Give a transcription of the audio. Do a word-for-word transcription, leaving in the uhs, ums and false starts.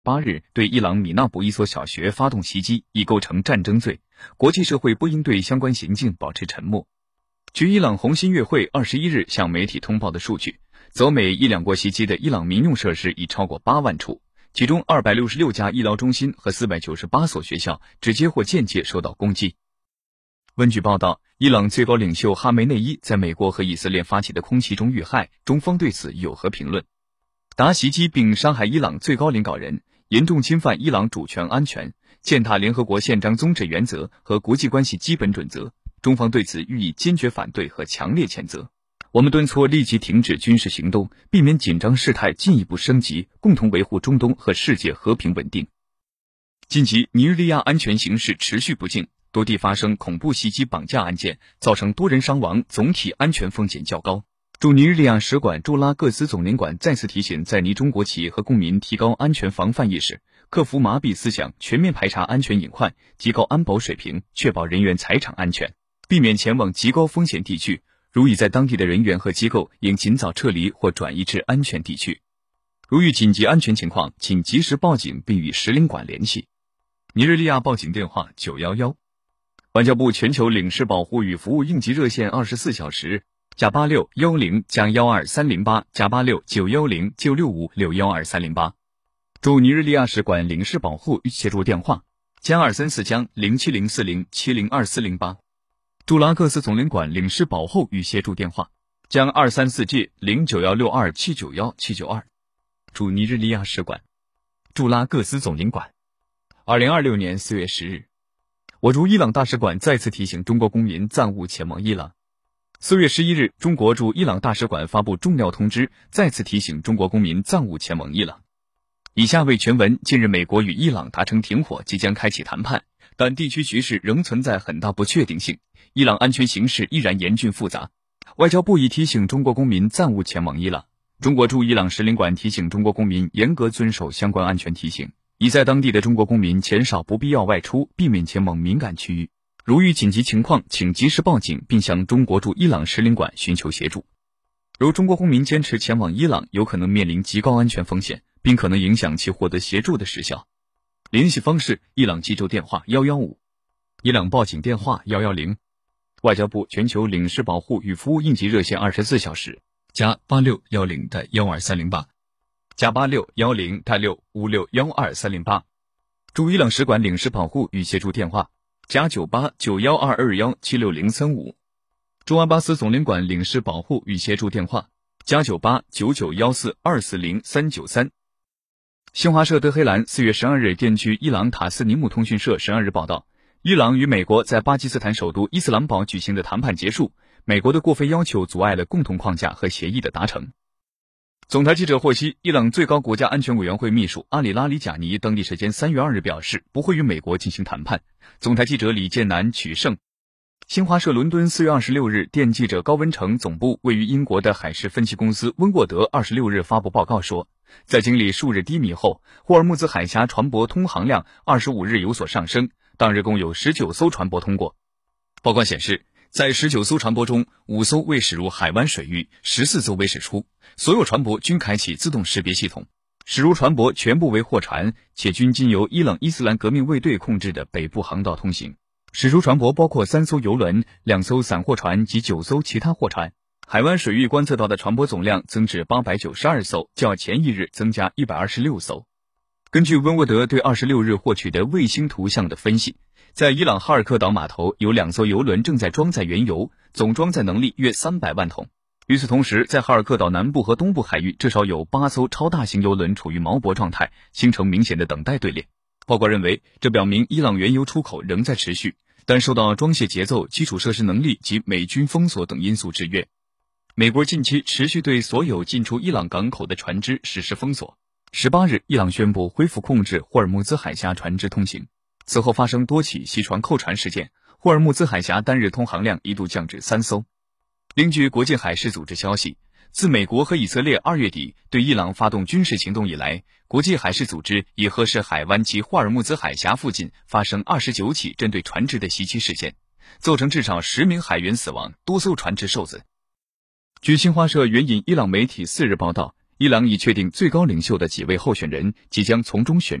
八日对伊朗米纳卜一所小学发动袭击，已构成战争罪，国际社会不应对相关行径保持沉默。据伊朗红新月会二十一日向媒体通报的数据，走美伊两国袭击的伊朗民用设施已超过八万处，其中二百六十六家医疗中心和四百九十八所学校直接或间接受到攻击。温据报道，伊朗最高领袖哈梅内伊在美国和以色列发起的空袭中遇害，中方对此有何评论？达袭击并伤害伊朗最高领导人，严重侵犯伊朗主权安全，践踏联合国宪章宗旨原则和国际关系基本准则，中方对此予以坚决反对和强烈谴责。我们敦促立即停止军事行动，避免紧张事态进一步升级，共同维护中东和世界和平稳定。近期尼日利亚安全形势持续不静，多地发生恐怖袭击绑架案件，造成多人伤亡，总体安全风险较高。驻尼日利亚使馆驻拉各斯总领馆再次提醒在尼中国企业和公民提高安全防范意识，克服麻痹思想，全面排查安全隐患，提高安保水平，确保人员财产安全，避免前往极高风险地区。如已在当地的人员和机构，应尽早撤离或转移至安全地区。如遇紧急安全情况，请及时报警并与使领馆联系。尼日利亚报警电话九一一。外交部全球领事保护与服务应急热线二十四小时加八六幺零加幺二三零八加八六九幺零九六五六幺二三零八。驻尼日利亚使馆领事保护与协助电话加二三四加零七零四零七零二四零八。驻拉各斯总领馆领事保护与协助电话加二三四 G 零九幺六二七九幺七九二。驻尼日利亚使馆驻拉各斯总领馆。二零二六年四月十日，我驻伊朗大使馆再次提醒中国公民暂勿前往伊朗。四月十一日，中国驻伊朗大使馆发布重要通知，再次提醒中国公民暂勿前往伊朗。以下为全文。近日美国与伊朗达成停火，即将开启谈判，但地区局势仍存在很大不确定性，伊朗安全形势依然严峻复杂。外交部已提醒中国公民暂勿前往伊朗。中国驻伊朗使领馆提醒中国公民严格遵守相关安全提醒，已在当地的中国公民减少不必要外出，避免前往敏感区域。如遇紧急情况，请及时报警，并向中国驻伊朗使领馆寻求协助。如中国公民坚持前往伊朗，有可能面临极高安全风险，并可能影响其获得协助的时效。联系方式：伊朗急救电话一一五，伊朗报警电话一一零，外交部全球领事保护与服务应急热线二十四小时加八六幺零的幺二三零八加八六幺零的六五六幺二三零八。驻伊朗使馆领事保护与协助电话加九八九幺二二幺七六零三五。驻阿巴斯总领馆领事保护与协助电话加九八九九幺四二四零三九三。新华社德黑兰四月十二日电据伊朗塔斯尼姆通讯社十二日报道，伊朗与美国在巴基斯坦首都伊斯兰堡举行的谈判结束，美国的过分要求阻碍了共同框架和协议的达成。总台记者获悉，伊朗最高国家安全委员会秘书阿里拉里贾尼当地时间三月二日表示，不会与美国进行谈判。总台记者李建南取胜。新华社伦敦四月二十六日电记者高温成总部位于英国的海事分析公司温沃德二十六日发布报告说，在经历数日低迷后，霍尔木兹海峡船舶通航量二十五日有所上升，当日共有十九艘船舶通过。报告显示，在十九艘船舶中，五艘未驶入海湾水域，十四艘未驶出，所有船舶均开启自动识别系统。驶入船舶全部为货船，且均经由伊朗伊斯兰革命卫队控制的北部航道通行。驶出船舶包括三艘油轮、两艘散货船及九艘其他货船。海湾水域观测到的船舶总量增至八百九十二艘，较前一日增加一百二十六艘。根据温沃德对二十六日获取的卫星图像的分析，在伊朗哈尔克岛码头有两艘油轮正在装载原油，总装载能力约三百万桶。与此同时，在哈尔克岛南部和东部海域至少有八艘超大型油轮处于锚泊状态，形成明显的等待队列。报告认为，这表明伊朗原油出口仍在持续，但受到装卸节奏、基础设施能力及美军封锁等因素制约。美国近期持续对所有进出伊朗港口的船只实施封锁。十八日，伊朗宣布恢复控制霍尔木兹海峡船只通行。此后发生多起袭船扣船事件，霍尔木兹海峡单日通航量一度降至三艘。另据国际海事组织消息，自美国和以色列二月底对伊朗发动军事行动以来，国际海事组织以荷什海湾及霍尔木兹海峡附近发生二十九起针对船只的袭击事件，造成至少十名海员死亡，多艘船只受损。据新华社援引伊朗媒体四日报道， 伊朗已确定最高领袖的几位候选人即将从中选